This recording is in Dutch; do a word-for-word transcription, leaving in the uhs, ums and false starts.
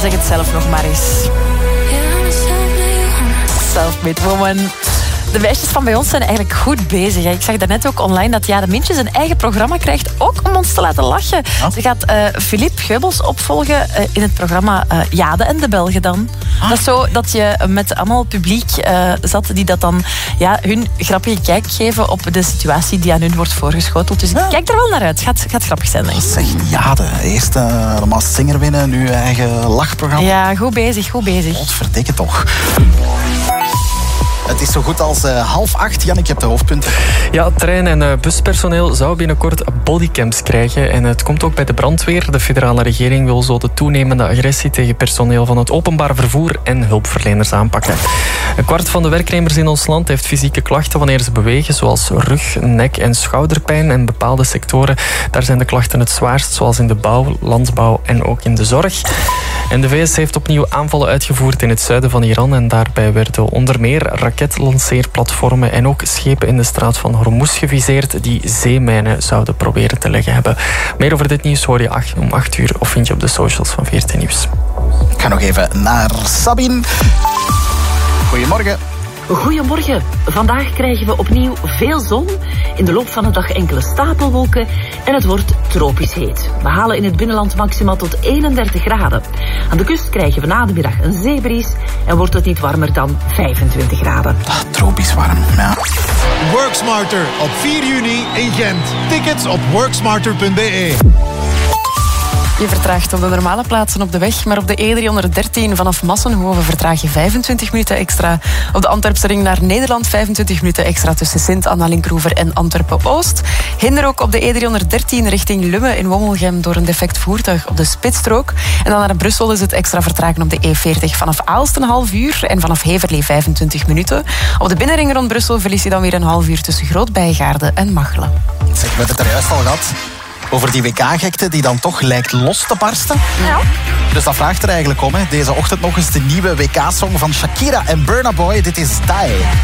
zeg het zelf nog maar eens. Self-made woman. De meisjes van bij ons zijn eigenlijk goed bezig. Ik zag daarnet ook online dat ja, de Mintjes een eigen programma krijgt, ook om ons te laten lachen. Oh. Ze gaat uh, Philippe Geubels opvolgen uh, in het programma uh, Jade en de Belgen dan. Ah. Dat is zo dat je met allemaal publiek uh, zat die dat dan ja, hun grappige kijk geven op de situatie die aan hun wordt voorgeschoteld. Dus ja. Ik kijk er wel naar uit. Het gaat, gaat grappig zijn, denk ik. Zeg, Jade. Eerst uh, de Masked Singer winnen, nu eigen lachprogramma. Ja, goed bezig, goed bezig. Godverdikke toch. Het is zo goed als uh, half acht. Jan, ik heb de hoofdpunten. Ja, trein- en uh, buspersoneel zou binnenkort bodycams krijgen. En het komt ook bij de brandweer. De federale regering wil zo de toenemende agressie tegen personeel van het openbaar vervoer en hulpverleners aanpakken. Een kwart van de werknemers in ons land heeft fysieke klachten wanneer ze bewegen, zoals rug, nek- en schouderpijn. En bepaalde sectoren, daar zijn de klachten het zwaarst, zoals in de bouw, landbouw en ook in de zorg. En de V S heeft opnieuw aanvallen uitgevoerd in het zuiden van Iran. En daarbij werden onder meer raketlanceerplatformen en ook schepen in de straat van Hormuz geviseerd die zeemijnen zouden proberen te leggen hebben. Meer over dit nieuws hoor je om acht uur of vind je op de socials van V R T Nieuws. Ik ga nog even naar Sabine. Goedemorgen. Goedemorgen. Vandaag krijgen we opnieuw veel zon. In de loop van de dag enkele stapelwolken. En het wordt tropisch heet. We halen in het binnenland maximaal tot eenendertig graden. Aan de kust krijgen we na de middag een zeebries. En wordt het niet warmer dan vijfentwintig graden. Ah, tropisch warm, ja. Worksmarter op vier juni in Gent. Tickets op worksmarter punt b e. Je vertraagt op de normale plaatsen op de weg, maar op de E driehonderddertien vanaf Massenhoven vertraag je vijfentwintig minuten extra. Op de Antwerpse ring naar Nederland vijfentwintig minuten extra tussen Sint-Anna-Linkroever en Antwerpen-Oost. Hinder ook op de E driehonderddertien richting Lummen in Wommelgem door een defect voertuig op de spitsstrook. En dan naar Brussel is het extra vertragen op de E veertig vanaf Aalst een half uur en vanaf Heverlee vijfentwintig minuten. Op de binnenring rond Brussel verlies je dan weer een half uur tussen Groot-Bijgaarde en Machelen. Zeg, we hebben het er juist al gehad. Over die W K-gekte die dan toch lijkt los te barsten. Ja. Dus dat vraagt er eigenlijk om. Hè. Deze ochtend nog eens de nieuwe W K-song van Shakira en Burna Boy. Dit is Die.